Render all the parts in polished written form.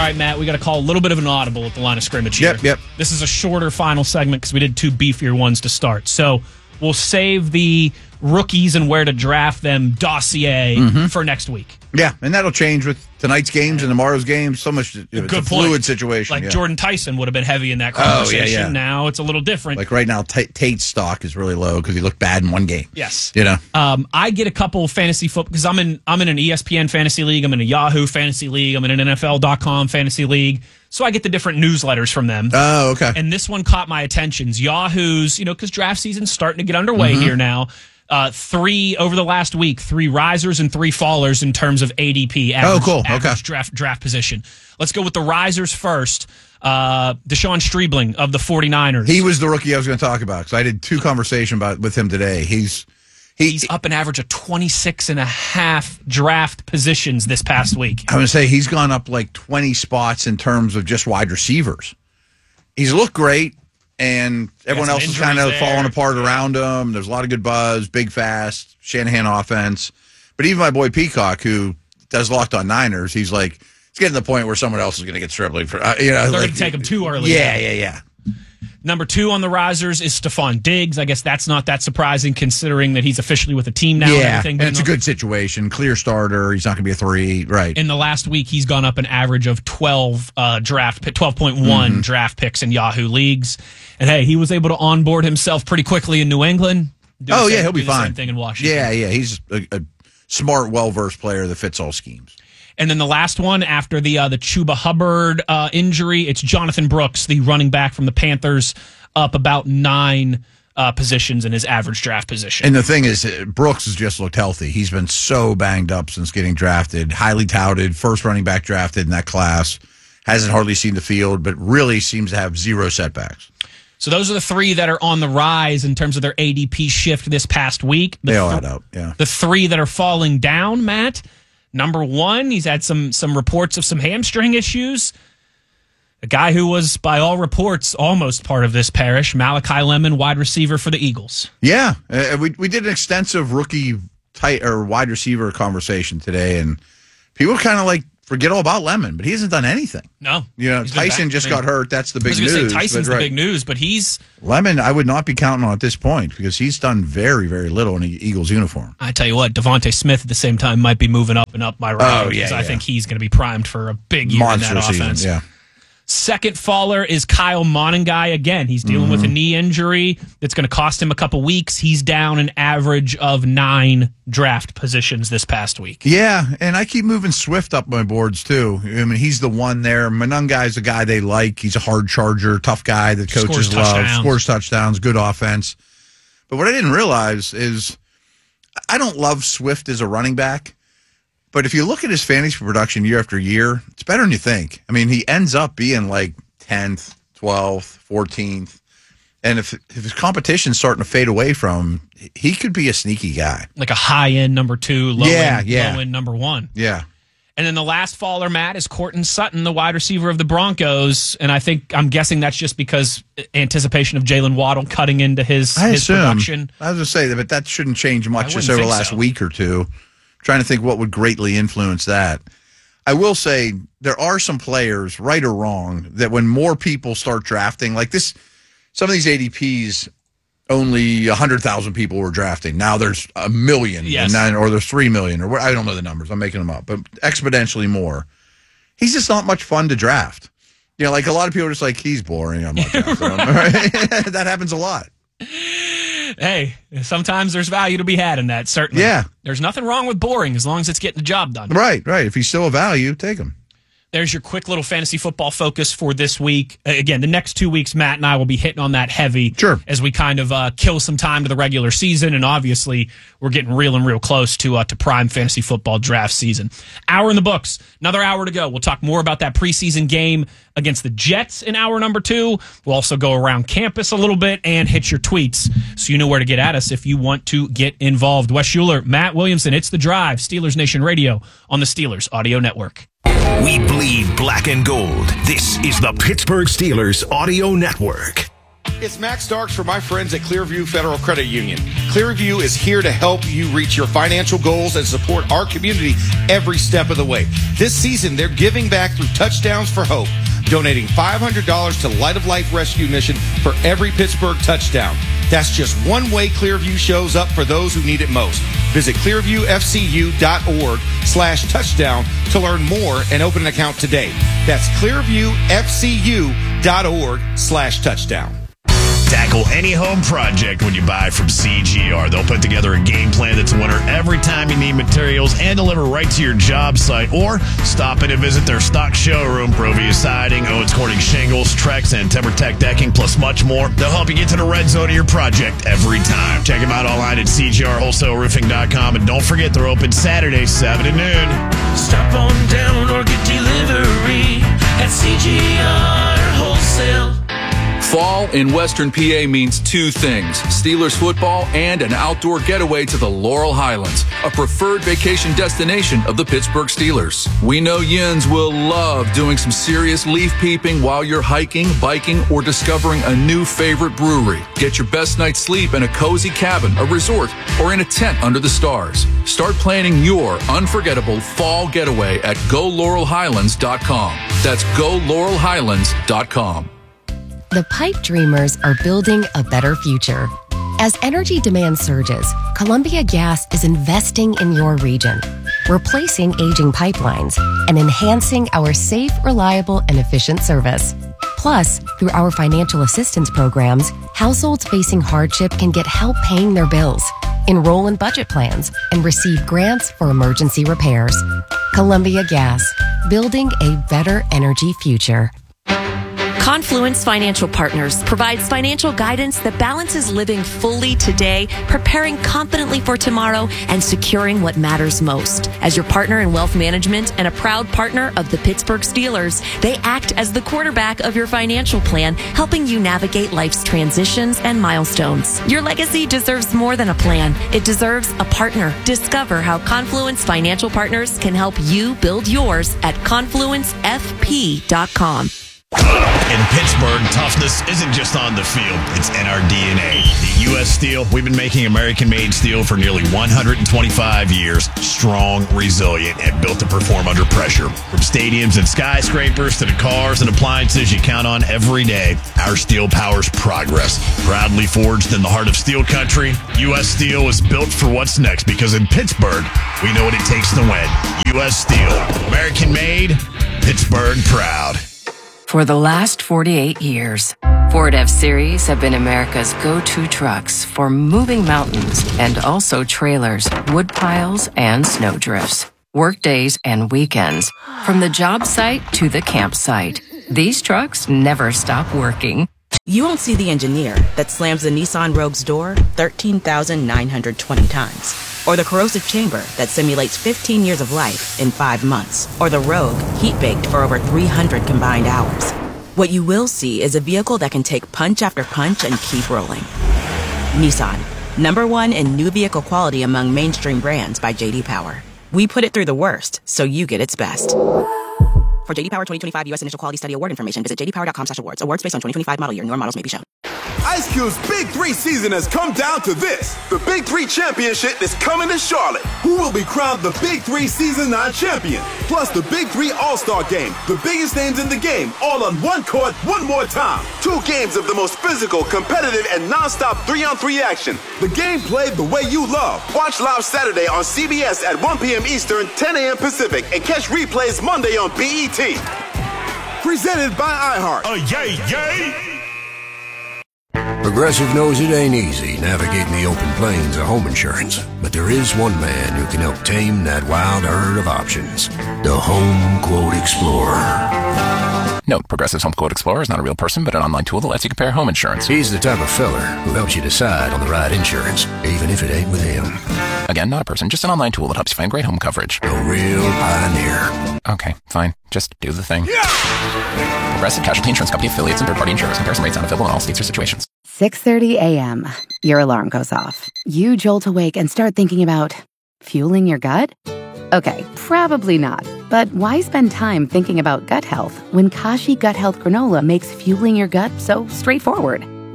right, Matt, we got to call a little bit of an audible at the line of scrimmage here. Yep. This is a shorter final segment because we did 2 beefier ones to start. So we'll save the rookies and where to draft them dossier for next week. Yeah, and that'll change with tonight's games and tomorrow's games. So much, it's a fluid situation. Like Jordan Tyson would have been heavy in that conversation. Yeah. Now it's a little different. Like right now, Tate's stock is really low because he looked bad in one game. Yes. I get a couple fantasy football because I'm in an ESPN fantasy league. I'm in a Yahoo fantasy league. I'm in an NFL.com fantasy league. So I get the different newsletters from them. Oh, okay. And this one caught my attention. Yahoo's, because draft season's starting to get underway here now. 3 over the last week, 3 risers and 3 fallers in terms of ADP. Average draft position. Let's go with the risers first. Deshaun Streebling of the 49ers. He was the rookie I was going to talk about because I did 2 conversations with him today. He's up an average of 26 and a half draft positions this past week. I would say he's gone up like 20 spots in terms of just wide receivers. He's looked great. And everyone else is kind of falling apart around him. There's a lot of good buzz, big, fast, Shanahan offense. But even my boy Peacock, who does Locked On Niners, he's getting to the point where someone else is going to get stripped. They're going to take him too early. Yeah. Number 2 on the risers is Stephon Diggs. I guess that's not that surprising conting that he's officially with a team now. Yeah, and it's a good situation. Clear starter. He's not going to be a 3. Right. In the last week, he's gone up an average of 12.1 draft picks in Yahoo leagues. And hey, he was able to onboard himself pretty quickly in New England. He'll be fine. Same thing in Washington. Yeah. He's a smart, well-versed player that fits all schemes. And then the last one after the Chuba Hubbard injury, it's Jonathan Brooks, the running back from the Panthers, up about 9 positions in his average draft position. And the thing is, Brooks has just looked healthy. He's been so banged up since getting drafted, highly touted, first running back drafted in that class, hasn't hardly seen the field, but really seems to have 0 setbacks. So those are the 3 that are on the rise in terms of their ADP shift this past week. They all add up, yeah. The 3 that are falling down, Matt. Number 1, he's had some reports of some hamstring issues. A guy who was, by all reports, almost part of this parish, Malachi Lemon, wide receiver for the Eagles. Yeah, we did an extensive rookie wide receiver conversation today, and people kind of forget all about Lemon, but he hasn't done anything. No. Tyson just got hurt. That's the big news. I was going to say Tyson's the big news, but he's... Lemon, I would not be counting on at this point because he's done very, very little in an Eagles uniform. I tell you what, Devontae Smith at the same time might be moving up and up my rankings. I think he's going to be primed for a big year in that offense. Season, yeah. Second faller is Kyle Monangai. Again, he's dealing with a knee injury that's going to cost him a couple weeks. He's down an average of 9 draft positions this past week. Yeah, and I keep moving Swift up my boards, too. I mean, he's the one there. Monangai's the guy they like. He's a hard charger, tough guy that coaches love, scores touchdowns, good offense. But what I didn't realize is I don't love Swift as a running back. But if you look at his fantasy production year after year, it's better than you think. I mean, he ends up being 10th, 12th, 14th. And if his competition's starting to fade away from him, he could be a sneaky guy. Like a high-end number 2, low-end number 1. Yeah. And then the last faller, Matt, is Courtland Sutton, the wide receiver of the Broncos. And I'm guessing that's just because anticipation of Jalen Waddle cutting into his production. I was going to say that, but that shouldn't change much just over the last week or two. Trying to think what would greatly influence that. I will say there are some players, right or wrong, that when more people start drafting, like this, some of these ADPs, only 100,000 people were drafting. Now there's 1 million, or there's 3 million, or I don't know the numbers. I'm making them up, but exponentially more. He's just not much fun to draft. A lot of people are just like, he's boring. I'm not drafting him. That happens a lot. Hey, sometimes there's value to be had in that, certainly. Yeah. There's nothing wrong with boring as long as it's getting the job done. Right. If he's still a value, take him. There's your quick little fantasy football focus for this week. Again, the next 2 weeks, Matt and I will be hitting on that heavy as we kind of kill some time to the regular season. And obviously, we're getting real close to prime fantasy football draft season. Hour in the books. Another hour to go. We'll talk more about that preseason game against the Jets in hour number 2. We'll also go around campus a little bit and hit your tweets so you know where to get at us if you want to get involved. Wes Schuler, Matt Williamson, it's The Drive, Steelers Nation Radio on the Steelers Audio Network. We bleed black and gold. This is the Pittsburgh Steelers Audio Network. It's Max Starks for my friends at Clearview Federal Credit Union. Clearview is here to help you reach your financial goals and support our community every step of the way. This season, they're giving back through Touchdowns for Hope, donating $500 to Light of Life Rescue Mission for every Pittsburgh touchdown. That's just one way Clearview shows up for those who need it most. Visit clearviewfcu.org/touchdown to learn more and open an account today. That's clearviewfcu.org/touchdown. Tackle any home project when you buy from CGR. They'll put together a game plan that's a winner every time you need materials and deliver right to your job site. Or stop in and visit their stock showroom. Provia Siding, Owens Corning Shingles, Trex, and TimberTech Decking, plus much more. They'll help you get to the red zone of your project every time. Check them out online at CGRWholesaleRoofing.com. And don't forget, they're open Saturdays, 7 to noon. Stop on down or get delivery at CGR Wholesale. Fall in Western PA means two things: Steelers football and an outdoor getaway to the Laurel Highlands, a preferred vacation destination of the Pittsburgh Steelers. We know Yins will love doing some serious leaf peeping while you're hiking, biking, or discovering a new favorite brewery. Get your best night's sleep in a cozy cabin, a resort, or in a tent under the stars. Start planning your unforgettable fall getaway at GoLaurelHighlands.com. That's GoLaurelHighlands.com. The Pipe Dreamers are building a better future. As energy demand surges, Columbia Gas is investing in your region, replacing aging pipelines and enhancing our safe, reliable, and efficient service. Plus, through our financial assistance programs, households facing hardship can get help paying their bills, enroll in budget plans, and receive grants for emergency repairs. Columbia Gas, building a better energy future. Confluence Financial Partners provides financial guidance that balances living fully today, preparing confidently for tomorrow, and securing what matters most. As your partner in wealth management and a proud partner of the Pittsburgh Steelers, they act as the quarterback of your financial plan, helping you navigate life's transitions and milestones. Your legacy deserves more than a plan. It deserves a partner. Discover how Confluence Financial Partners can help you build yours at confluencefp.com. In Pittsburgh, toughness isn't just on the field, it's in our DNA. The U.S. Steel, we've been making American-made steel for nearly 125 years. Strong, resilient, and built to perform under pressure. From stadiums and skyscrapers to the cars and appliances you count on every day, our steel powers progress. Proudly forged in the heart of steel country, U.S. Steel is built for what's next, because in Pittsburgh, we know what it takes to win. U.S. Steel, American-made, Pittsburgh proud. For the last 48 years, Ford F-Series have been America's go-to trucks for moving mountains and also trailers, wood piles, and snow drifts. Workdays and weekends, from the job site to the campsite. These trucks never stop working. You won't see the engineer that slams the Nissan Rogue's door 13,920 times. Or the corrosive chamber that simulates 15 years of life in 5 months. Or the Rogue heat-baked for over 300 combined hours. What you will see is a vehicle that can take punch after punch and keep rolling. Nissan, #1 in new vehicle quality among mainstream brands by J.D. Power. We put it through the worst, so you get its best. For J.D. Power 2025 U.S. Initial Quality Study Award information, visit jdpower.com/awards. Awards based on 2025 model year. Newer models may be shown. Ice Cube's Big 3 season has come down to this. The Big 3 Championship is coming to Charlotte. Who will be crowned the Big 3 Season 9 champion? Plus the Big 3 All-Star Game. The biggest names in the game, all on one court, one more time. 2 games of the most physical, competitive, and non-stop 3-on-3 action. The game played the way you love. Watch live Saturday on CBS at 1 p.m. Eastern, 10 a.m. Pacific, and catch replays Monday on BET. Presented by iHeart. Yay, yay! Progressive knows it ain't easy navigating the open plains of home insurance, but there is one man who can help tame that wild herd of options. The Home Quote Explorer. Note, Progressive's Home Quote Explorer is not a real person, but an online tool that lets you compare home insurance. He's the type of feller who helps you decide on the right insurance, even if it ain't with him. Again, not a person, just an online tool that helps you find great home coverage. A real pioneer. Okay, fine. Just do the thing. Yeah! Progressive Casualty Insurance Company affiliates and third-party insurers. Comparison rates not available in all states or situations. 6:30 a.m. Your alarm goes off. You jolt awake and start thinking about fueling your gut? Okay, probably not. But why spend time thinking about gut health when Kashi Gut Health Granola makes fueling your gut so straightforward?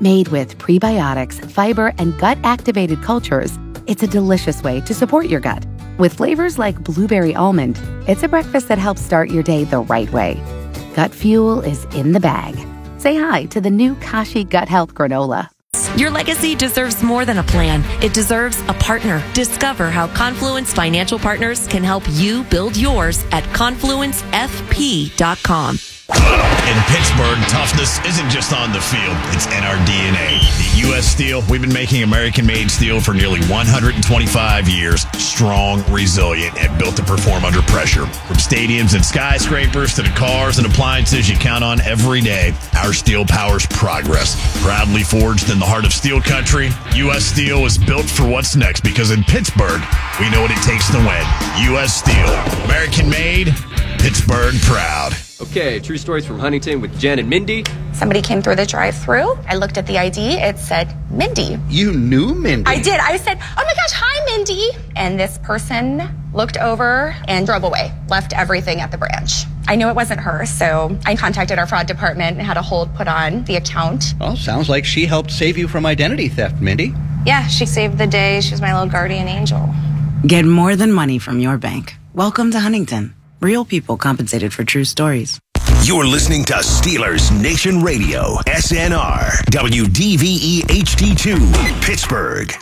Made with prebiotics, fiber, and gut-activated cultures, it's a delicious way to support your gut. With flavors like blueberry almond, it's a breakfast that helps start your day the right way. Gut Fuel is in the bag. Say hi to the new Kashi Gut Health Granola. Your legacy deserves more than a plan. It deserves a partner. Discover how Confluence Financial Partners can help you build yours at confluencefp.com. In Pittsburgh, toughness isn't just on the field, it's in our DNA. The U.S. Steel, we've been making American-made steel for nearly 125 years. Strong, resilient, and built to perform under pressure. From stadiums and skyscrapers to the cars and appliances you count on every day, our steel powers progress. Proudly forged in the heart of steel country, U.S. Steel is built for what's next because in Pittsburgh, we know what it takes to win. U.S. Steel, American-made, Pittsburgh proud. Okay, true stories from Huntington with Jen and Mindy. Somebody came through the drive-thru. I looked at the ID. It said Mindy. You knew Mindy? I did. I said, oh my gosh, hi, Mindy. And this person looked over and drove away, left everything at the branch. I knew it wasn't her, so I contacted our fraud department and had a hold put on the account. Well, sounds like she helped save you from identity theft, Mindy. Yeah, she saved the day. She's my little guardian angel. Get more than money from your bank. Welcome to Huntington. Real people compensated for true stories. You're listening to Steelers Nation Radio, SNR, WDVE HD2, Pittsburgh.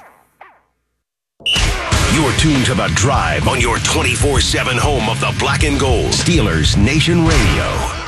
You're tuned to The Drive on your 24/7 home of the black and gold. Steelers Nation Radio.